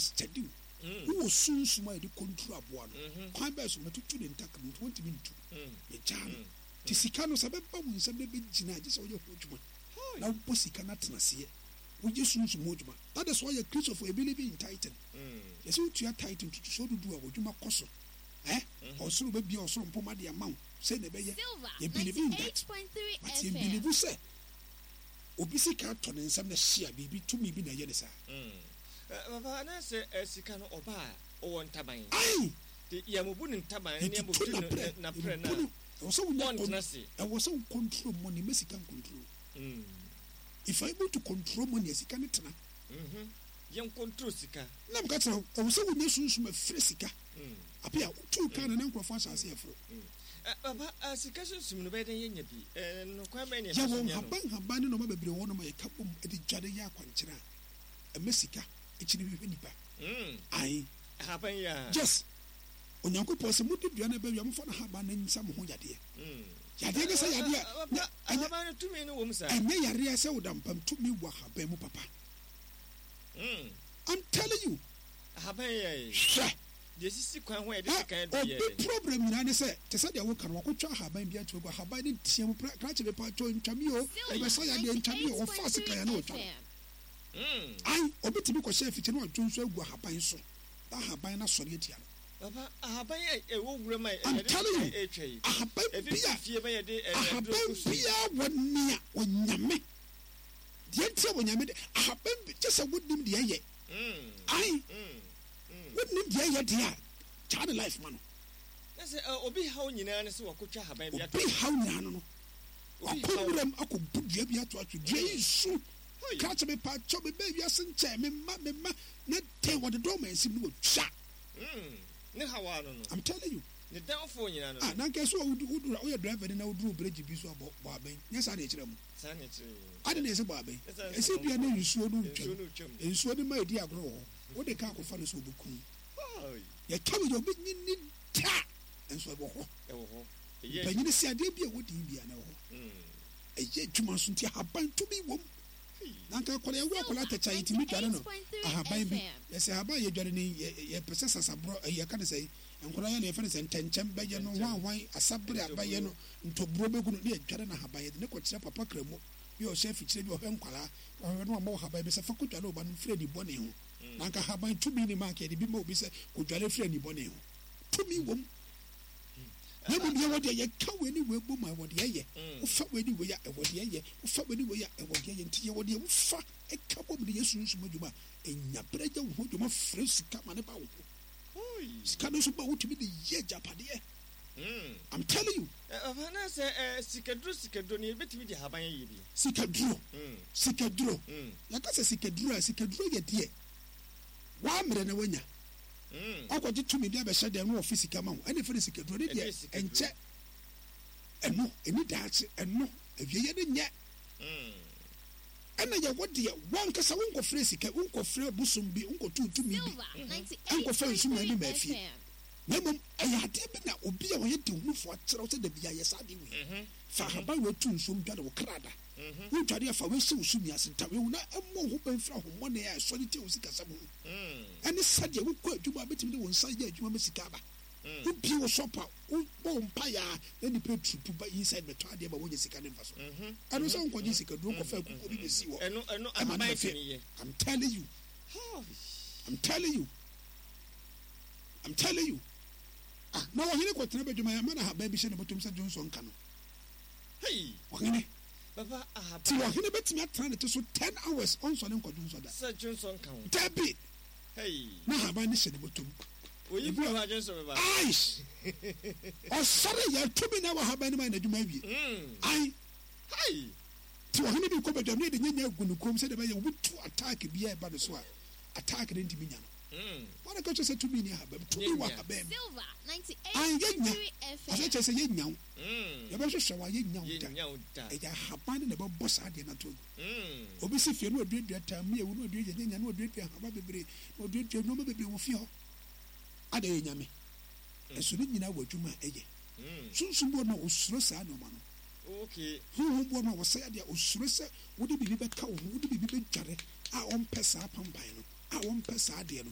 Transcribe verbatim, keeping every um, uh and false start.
must study. Who was soon smile the control of one. Quite best to two and tackle twenty minutes. The jam. Tisicano Sababa wins a baby Gina just all your coachman. Now pussy cannot see it. We just use Mojuma. That is why a creature for a believing in Titan. Yes, you are Titan to show to do a Wojuma Cosso. Eh? Or so baby or some pomadi amount. Say the baby. You believe in that. But you believe you say. Obisi carton and some share baby to me be a yenisa. Papa, I say, as you can oba or one tabain. Aye, the Yamubun tabain, Yamu Naprena. Also, I was so control money, Mexican control. If I want to control money, as you can it. Young control Sika. Nam got I was so with nations from a fresica. Appear two can and uncle for us as here. Papa, as a casual soon better than you be, and no quite many. You won't have bang her banning no maybe one of my couple at the Jadaya Quanchina. A Messica, it's in the I happen, yes. On your person, would you never be for a haban in some who yadia? Yadia say, I have two men, women say, I may a real so dump to me what happened, Papa. I'm telling you, happen, this is the kind where this kind of problem. I say, to say, I can walk to Haban be to Haban in Tiam, Cratch the Pacho in Chamio, and I say again Chamio or Fassica and Ocha. I obey to be a chef, it's not Jones will go happen so. That Habana Sorietian. I'm telling you, I have been here one near when you make. The answer when you made I have been just a wood name the air. I wouldn't name the air, dear. Child life, man. That's a obi how you know, and so I could have been how you know. I put them, I could put you to watch you. Jesus, catch me, part, chop me, baby, I sent Chairman, Mamma, not tell what the domain seemed to shut. I'm telling you. The downfall, you know. Ah, now guess what? Who do we drive and now do bridge be so about Barbie? Yes, I did. I didn't say Barbie. I said, you know, you saw no chum. And so the my dear grow. What they can't find us over cool. You're coming your big tat. And so, but you see, I did be a wood Indian. A yet two months until I happened to be one. Nanka kwa ya wa kola tacha itimi tware no ahaban bi yesi ahaban ye dware ni ye process asabro ye ka ne sei enkola ya ne fe ne se ntenchem be ye no wanwan asabre abaye no ntobro begu no ne dware na ahaban ye ne ko kire papa kremo bi o chef kire bi o henkwala o no ma ahaban bi se fa ko dware o ba no fredi bone ho nanka ahaban tumi ni market bi ma obi se ko dware fredi bone ho tumi wom na mo bia wode ye ka we ni we bo ma wode ye wo fa we ni we ya e wode ye wo fa we ni we ya e wode ye nti ye wode wo fa e ka bo de yesu nsu madwuma enya breja wo dwuma fresh ka ma ne ba wo oi sika no so ba wo timi de ye japade mm I'm telling you afana se sikadru sikadru ni betimi de haban ye bi sikadru mm sikadru mm ya ka se sikadru sikadru ye de wa mre na wanya Mm. I got to me there by said no physical man. Any for the security and check. And no, any dance and no, if you didn't yet. And I what dear one cassa uncle Fresica, Uncle Frere Busum be Uncle two to me. Uncle Frere so many Murphy. Nemum, I had been a obia when you do move for the B I S I D. Fahabai were two some gather crada. Who tried for we so soon as in Tavuna and more open from one day I saw it to Sikasamu. And this said you quite do a bit of one side, you want Messicaba. Who pure shopper, who bomb pire, then the pay to buy inside the tardy about when you sick and vessel. I don't sound quite sick, a drunk of a good see what I'm telling you. I'm telling you. I'm telling you. Ah, now I hear what never do my man have baby shed about Thompson Johnson Cano. Hey, Wangini. Papa, I have to bet me at trying to so ten hours on Son Johnson. Sir Johnson Count. Debbie. Hey, now have I listened about him. Will you be a Johnson? Ice. Oh, sorry, you told me never have any mind that you may be. I. Hey. To a hundred people, but you need a good come said about you to attack be a bad swat. Attack it into me. What I got to say to me, to me, what a baby. I get you. As I just say, you know, you better show why you know. I have finding about boss idea not to. Obviously, if you know, did that time, me, would do it, and I would do it, or do it, no baby will feel. I dare yammy. And so didn't you know what you might age. Soon someone was so sad, no man. Okay. Who woman was said, there was so would it be a cow, would it be big jarret? I won't pass up on pine. I won't pass idea.